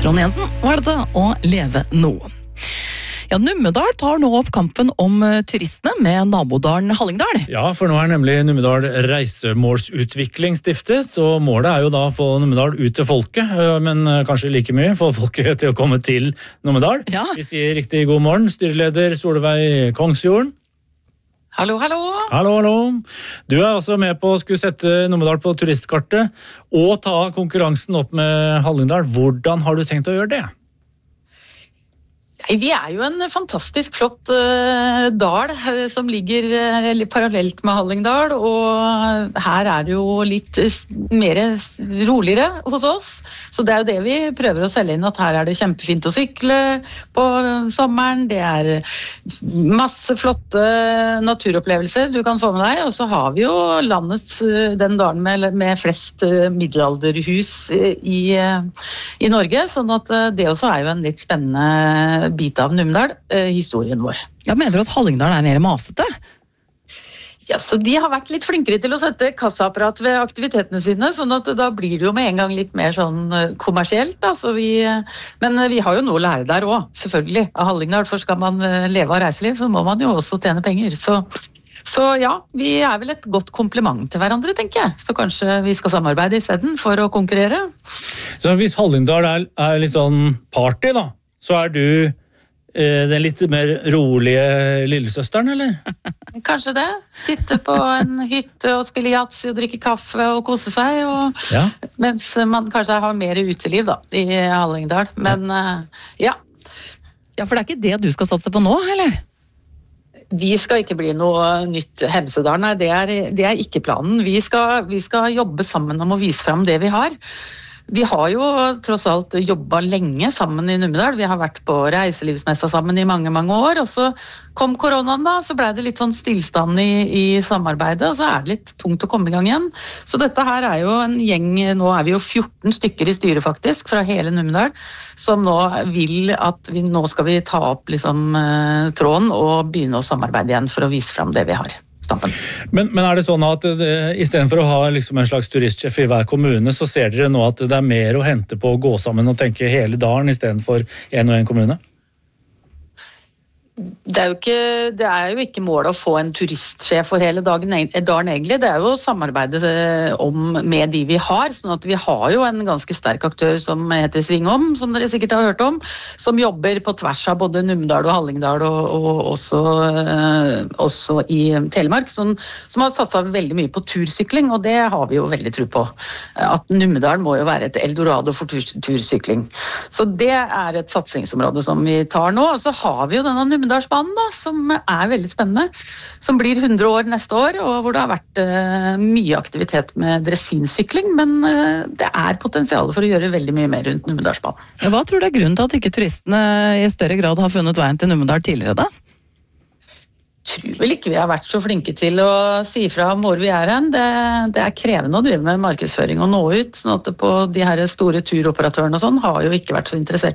Trond Jensen var dette å leve nå. Ja, Numedal tar nå opp kampen om turistene med nabodalen Hallingdal. Ja, for nå nemlig Numedal reisemålsutvikling stiftet, og målet jo da å få Numedal ut til folket, men kanskje like mye, få folket til å komme til Numedal. Ja. Vi sier riktig god morgen, styreleder Solveig Kongsjorden. Hallo, hallo. Hallo, hallo. Du altså med på å skulle sette Numedal på turistkartet og ta konkurransen opp med Hallingdal. Hvordan har du tenkt å gjøre det? Vi jo en fantastisk flott dal som ligger parallelt med Hallingdal, og her det jo litt mer roligere hos oss. Så det jo det vi prøver å selge inn, at her det kjempefint å sykle på sommeren. Det masse flotte naturopplevelser du kan få med deg, og så har vi jo den dalen med flest middelalderhus i Norge, sånn at det også jo en litt spennende bit av Numedal, historien vår. Ja, mener du at Hallingdal mer masete? Ja, så de har vært litt flinkere til å sette kassaapparat ved aktivitetene sine, sånn at da blir det jo med en gang litt mer sånn kommersielt. Da. Men vi har jo noe å lære der også, selvfølgelig, av Hallingdal, for skal man leve av reiseliv, så må man jo også tjene penger. Så ja, vi vel et godt kompliment til hverandre, tenker jeg. Så kanskje vi skal samarbeide i stedet for å konkurrere. Så hvis Hallingdal litt sånn party da, så du den litt mer rolige lillesøsteren, eller? Kanskje det. Sitte på en hytte og spille yatzy og drikke kaffe og kose seg, Ja. Mens man kanskje har mer uteliv da, i Hallingdal. Men ja. Ja, for det ikke det du skal satse på nå, eller? Vi skal ikke bli noe nytt Hemsedal, nei, det ikke planen. Vi skal jobbe sammen om å vise frem det vi har. Vi har jo tross alt jobbet lenge sammen i Numedal. Vi har vært på reiselivsmessa sammen i mange, mange år, og så kom koronaen da, så ble det litt sånn stillstand i samarbeidet, og så det litt tungt å komme i gang igjen. Så dette her jo en gjeng, nå vi jo 14 stykker i styret faktisk, fra hele Numedal, som nå vil at nå skal vi ta opp liksom tråden og begynne å samarbeide igjen for å vise frem det vi har. Men det sånn at i stedet for å ha liksom en slags turistsjef i hver kommune, så ser dere nå at det mer å hente på å gå sammen og tenke hele dalen i stedet for en og en kommune? Det jo ikke målet å få en turistsjef for hele dalen egentlig. Det jo å samarbeide med de vi har, sånn at vi har jo en ganske sterk aktør som heter Svingom, som dere sikkert har hørt om, som jobber på tvers av både Numedal og Hallingdal og også i Telemark, som har satset veldig mye på tursykling, og det har vi jo veldig tro på. At Numedal må jo være et eldorado for tursykling. Så det et satsingsområde som vi tar nå, og så har vi jo denne Numedalsbanen da, som veldig spennende, som blir 100 år neste år, og hvor det har vært mye aktivitet med dressinsykling, men det potensial for å gjøre veldig mye mer rundt Numedalsbanen. Hva tror du grunnen til at ikke turistene i større grad har funnet veien til Numedal tidligere da? Tror vel ikke vi har vært så flinke til å si fra om hvor vi hen. Det krevende å drive med markedsføring og nå ut, sånn at på de her store turoperatørene og sånn har jo ikke vært så interessert